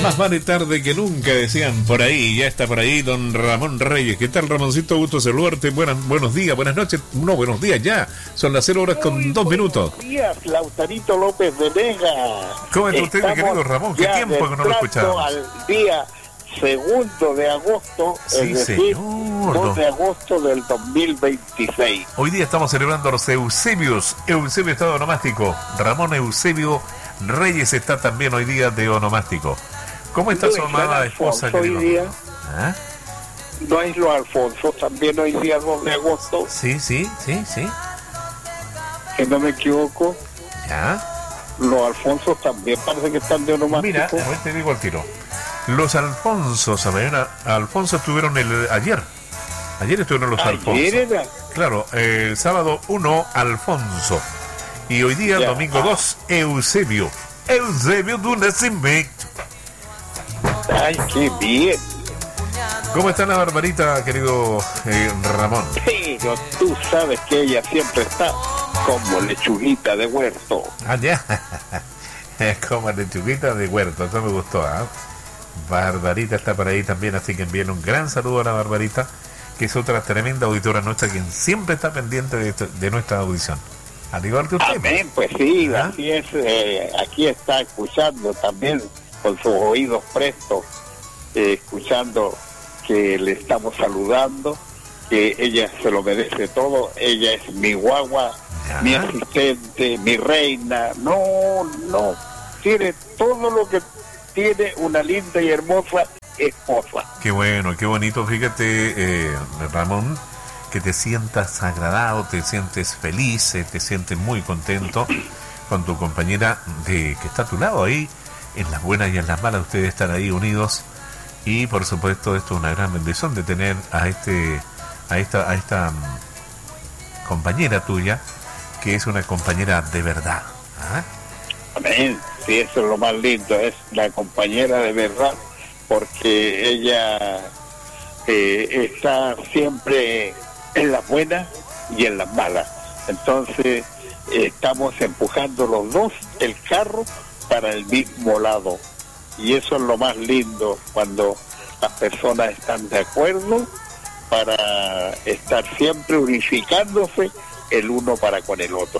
Más vale tarde que nunca, decían por ahí. Ya está por ahí don Ramón Reyes. ¿Qué tal, Ramoncito? Gusto saludarte. Buenos días, buenas noches. No, buenos días ya. Son las 0 horas con 2 minutos. Buenos días, Lautarito López de Vega. ¿Cómo está usted, mi querido Ramón? ¿Qué tiempo que no lo escuchábamos? Al día 2 de agosto, sí, es decir, señor, 2 de agosto del 2026. Hoy día estamos celebrando a los Eusebios. Eusebio está de onomástico. Ramón Eusebio Reyes está también hoy día de onomástico. ¿Cómo está su amada esposa, querido? Hoy día, ¿ah? No es lo Alfonso, también hoy día 2 de agosto. Sí. Que no me equivoco. Ya. Los Alfonsos también parece que están de onomástico. Mira, a ver, te digo al tiro. Los Alfonsos, Alfonso estuvieron ayer. Ayer estuvieron los Alfonsos. Era. Claro, el sábado 1, Alfonso. Y hoy día, ya. Domingo 2, Eusebio. Eusebio de Nacimiento. Ay, qué bien. ¿Cómo está la Barbarita, querido Ramón? Pero tú sabes que ella siempre está como lechuguita de huerto. Ah, ya. Como lechuguita de huerto, eso me gustó, ¿ah? Barbarita está por ahí también, así que envíen un gran saludo a la Barbarita, que es otra tremenda auditora nuestra, quien siempre está pendiente de nuestra audición. Al igual que usted. Amén, pues sí, ¿ah? Así es, aquí está escuchando también con sus oídos prestos, escuchando que le estamos saludando, que ella se lo merece todo, ella es mi guagua, ¿ya? Mi asistente, mi reina, no, tiene todo lo que tiene una linda y hermosa esposa. Qué bueno, qué bonito, fíjate, Ramón, que te sientas agradado, te sientes feliz, te sientes muy contento con tu compañera que está a tu lado ahí, en las buenas y en las malas, ustedes están ahí unidos, y por supuesto esto es una gran bendición de tener a esta compañera tuya, que es una compañera de verdad. ¿Ah? Amén, sí, eso es lo más lindo, es la compañera de verdad, porque ella está siempre en las buenas y en las malas. Entonces estamos empujando los dos el carro para el mismo lado, y eso es lo más lindo, cuando las personas están de acuerdo para estar siempre unificándose el uno para con el otro.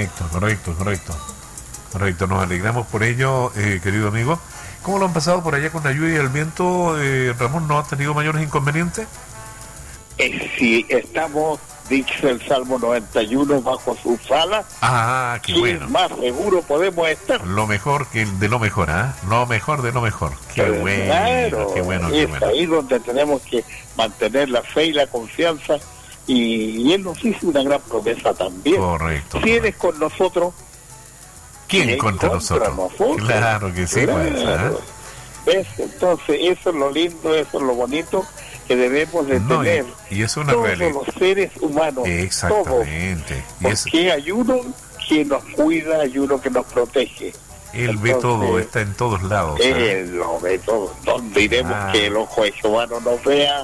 Correcto, nos alegramos por ello, querido amigo. ¿Cómo lo han pasado por allá con la lluvia y el viento, Ramón? ¿No ha tenido mayores inconvenientes? Sí, estamos, dice el Salmo 91, bajo sus alas. Ah, qué bueno. Más seguro podemos estar. Lo mejor que de lo mejor, ¿ah? Lo mejor de lo mejor. Qué bueno, claro, qué bueno. Ahí donde tenemos que mantener la fe y la confianza. Y Él nos hizo una gran promesa también. Correcto. Si eres con nosotros, ¿quién contra nosotros? Claro que sí, claro. Pues, ¿ah? ¿Ves? Entonces, eso es lo lindo, eso es lo bonito que debemos de tener. Y es una todos realidad. Los seres humanos. Exactamente. Todos. Porque hay uno que nos cuida, hay uno que nos protege. Él ve todo, está en todos lados. Él lo ve todo. ¿Dónde iremos que el ojo de Jehová no nos vea?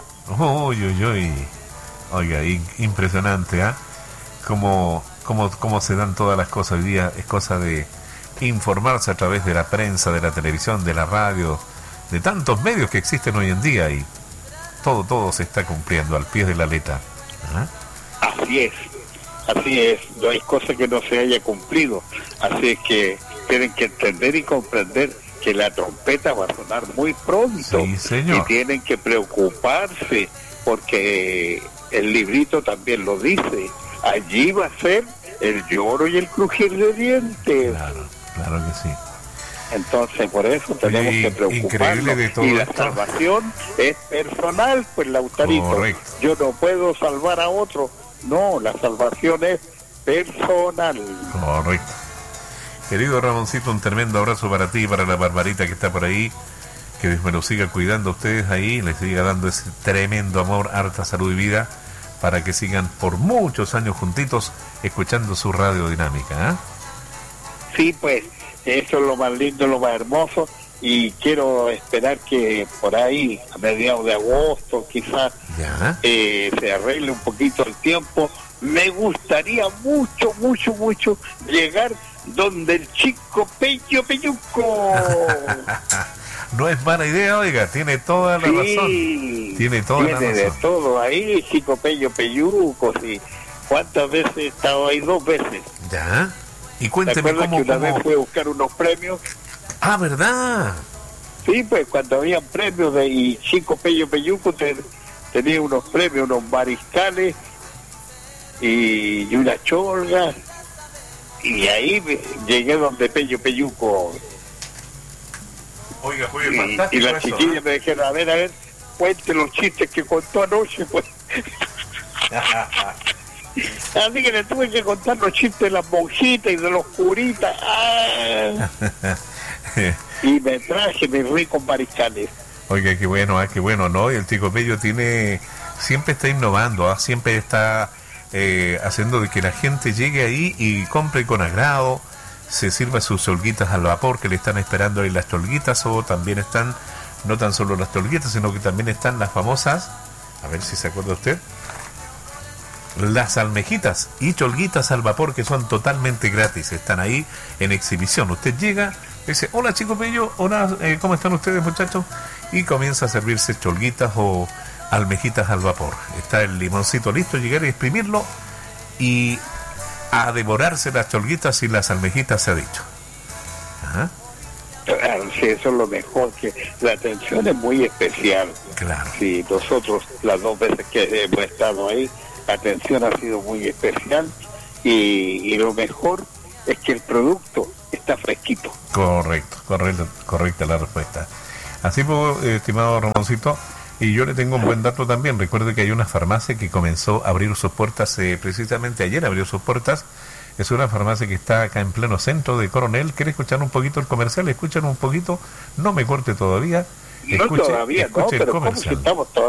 Oiga, impresionante, ¿ah? Cómo se dan todas las cosas hoy día. Es cosa de informarse a través de la prensa, de la televisión, de la radio, de tantos medios que existen hoy en día, y todo se está cumpliendo al pie de la letra. ¿Ah? Así es, no hay cosa que no se haya cumplido, así es que tienen que entender y comprender que la trompeta va a sonar muy pronto. Sí, señor. Y tienen que preocuparse, porque el librito también lo dice, allí va a ser el lloro y el crujir de dientes. Claro que sí. Entonces, por eso tenemos que preocuparnos. De todo y la esto. salvación es personal, pues, Lautarito. Correcto. Yo no puedo salvar a otro. No, la salvación es personal. Correcto. Querido Ramoncito, un tremendo abrazo para ti y para la Barbarita que está por ahí. Que Dios me lo siga cuidando a ustedes ahí, les siga dando ese tremendo amor, harta salud y vida, para que sigan por muchos años juntitos escuchando su radio dinámica. ¿Eh? Sí, pues, eso es lo más lindo, lo más hermoso, y quiero esperar que por ahí, a mediados de agosto, quizás, se arregle un poquito el tiempo. Me gustaría mucho llegar donde el chico Pello Pelluco. No es mala idea, oiga, tiene toda la razón. Tiene toda la razón. Tiene de todo ahí, chico pello peyucos, y cuántas veces he estado ahí, 2 veces. Ya. Y ¿Te cuénteme acuerdas cómo... que una vez fui a buscar unos premios? Ah, ¿verdad? Sí, pues cuando habían premios y Chico Pello Peyuco tenía unos premios, unos mariscales y una cholga, y ahí llegué donde Pello Peyuco. Oiga, fue Y fantástico la eso, chiquilla ¿eh? me dijeron, a ver, cuente los chistes que contó anoche, pues. Así que le tuve que contar los chistes de las monjitas y de los curitas. ¡Ah! Y me traje mis ricos mariscales. Oiga, qué bueno, ¿no? Y el Chico Pello siempre está innovando, siempre está haciendo de que la gente llegue ahí y compre con agrado, se sirva sus cholguitas al vapor que le están esperando ahí las cholguitas, o también están, no tan solo las cholguitas, sino que también están las famosas, a ver si se acuerda usted, las almejitas y cholguitas al vapor, que son totalmente gratis, están ahí en exhibición. Usted llega, dice, hola Chico Pello, hola, ¿cómo están ustedes, muchachos? Y comienza a servirse cholguitas o almejitas al vapor. Está el limoncito listo, llegar y exprimirlo y a devorarse las cholguitas y las almejitas, se ha dicho. Ajá. Claro, sí, eso es lo mejor, que la atención es muy especial. Claro. Sí, nosotros las 2 veces que hemos estado ahí, la atención ha sido muy especial, y lo mejor es que el producto está fresquito. Correcta la respuesta. Así pues, estimado Ramoncito, y yo le tengo un buen dato también. Recuerde que hay una farmacia que comenzó a abrir sus puertas, precisamente ayer abrió sus puertas. Es una farmacia que está acá en pleno centro de Coronel. ¿Quiere escuchar un poquito el comercial? Escuchan un poquito, no me corte todavía. No todavía, escuche no, el pero ¿cómo comercial. si estamos todavía?